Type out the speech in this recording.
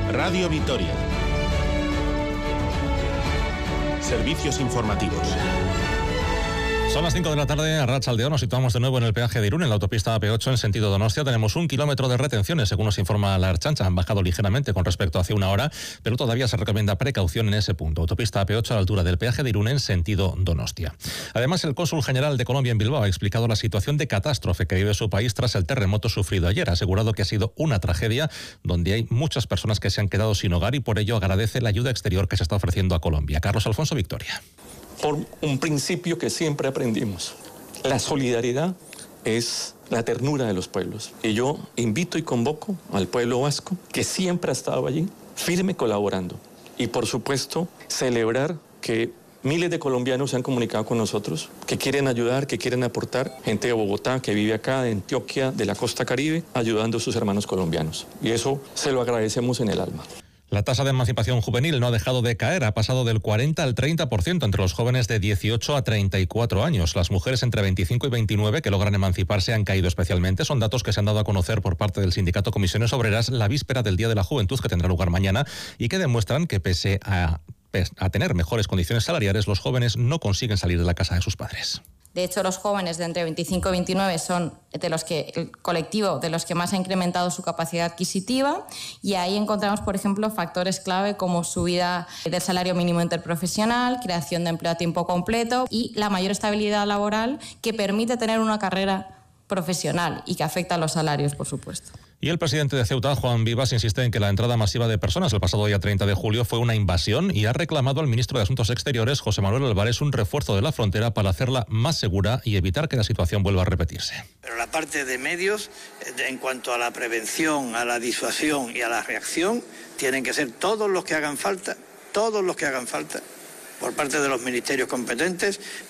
Radio Vitoria. Servicios informativos. Son las 5 de la tarde, arratsaldeón, nos situamos de nuevo en el peaje de Irún, en la autopista AP8 en sentido Donostia. Tenemos 1 kilómetro de retenciones, según nos informa la Ertzaintza. Han bajado ligeramente con respecto a hace una hora, pero todavía se recomienda precaución en ese punto. Autopista AP8 a la altura del peaje de Irún en sentido Donostia. Además, el cónsul general de Colombia en Bilbao ha explicado la situación de catástrofe que vive su país tras el terremoto sufrido ayer. Ha asegurado que ha sido una tragedia donde hay muchas personas que se han quedado sin hogar y por ello agradece la ayuda exterior que se está ofreciendo a Colombia. Carlos Alfonso, Victoria. Por un principio que siempre aprendimos. La solidaridad es la ternura de los pueblos. Y yo invito y convoco al pueblo vasco, que siempre ha estado allí, firme colaborando. Y por supuesto, celebrar que miles de colombianos se han comunicado con nosotros, que quieren ayudar, que quieren aportar. Gente de Bogotá, que vive acá, de Antioquia, de la costa Caribe, ayudando a sus hermanos colombianos. Y eso se lo agradecemos en el alma. La tasa de emancipación juvenil no ha dejado de caer, ha pasado del 40 al 30% entre los jóvenes de 18 a 34 años. Las mujeres entre 25 y 29 que logran emanciparse han caído especialmente. Son datos que se han dado a conocer por parte del sindicato Comisiones Obreras la víspera del Día de la Juventud, que tendrá lugar mañana, y que demuestran que pese a tener mejores condiciones salariales, los jóvenes no consiguen salir de la casa de sus padres. De hecho, los jóvenes de entre 25 y 29 son el colectivo de los que más ha incrementado su capacidad adquisitiva, y ahí encontramos, por ejemplo, factores clave como subida del salario mínimo interprofesional, creación de empleo a tiempo completo y la mayor estabilidad laboral que permite tener una carrera profesional y que afecta a los salarios, por supuesto. Y el presidente de Ceuta, Juan Vivas, insiste en que la entrada masiva de personas el pasado día 30 de julio fue una invasión y ha reclamado al ministro de Asuntos Exteriores, José Manuel Álvarez, un refuerzo de la frontera para hacerla más segura y evitar que la situación vuelva a repetirse. Pero la parte de medios, en cuanto a la prevención, a la disuasión y a la reacción, tienen que ser todos los que hagan falta, por parte de los ministerios competentes,